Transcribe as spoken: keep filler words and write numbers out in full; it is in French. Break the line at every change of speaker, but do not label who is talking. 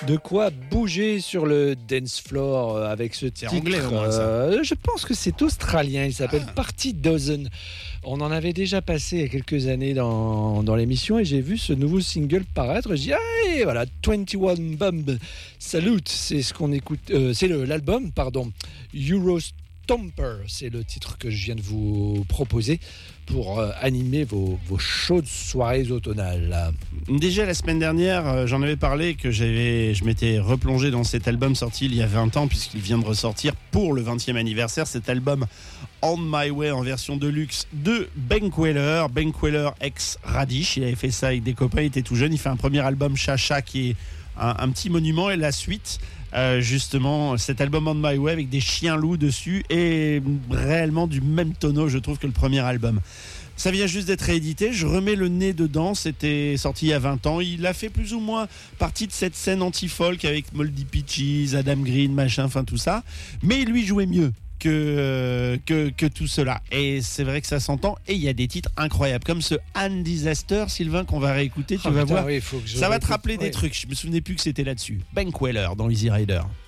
De quoi bouger sur le dance floor avec ce titre.
C'est anglais au moins, ça.
Euh, je pense que c'est australien. Il s'appelle
Ah.
Party Dozen. On en avait déjà passé il y a quelques années dans, dans l'émission et j'ai vu ce nouveau single paraître. Je dis ah, voilà, vingt et un Bomb Salute. C'est ce qu'on écoute. Euh, c'est le, l'album, pardon. Eurostomper, c'est le titre que je viens de vous proposer pour euh, animer vos, vos chaudes soirées automnales.
Déjà la semaine dernière, euh, j'en avais parlé que j'avais, je m'étais replongé dans cet album sorti il y a vingt ans puisqu'il vient de ressortir pour le vingtième anniversaire. Cet album On My Way en version deluxe de Ben Queller, Ben Queller ex Radish. Il avait fait ça avec des copains, il était tout jeune. Il fait un premier album Chacha qui est un, un petit monument et la suite. Euh, justement cet album On My Way avec des chiens loups dessus et réellement du même tonneau je trouve que le premier album. Ça vient juste d'être réédité, je remets le nez dedans, c'était sorti il y a vingt ans, il a fait plus ou moins partie de cette scène anti-folk avec Moldy Peaches, Adam Green, machin, enfin tout ça, mais lui jouait mieux que, euh, que, que tout cela et c'est vrai que ça s'entend et il y a des titres incroyables comme ce Anne Disaster, Sylvain, qu'on va réécouter, tu
Oh,
vas
putain,
voir,
oui, faut que je
ça va te
réécoute.
rappeler
Oui.
des trucs, je me souvenais plus que c'était là-dessus. Ben Queller dans Easy Rider.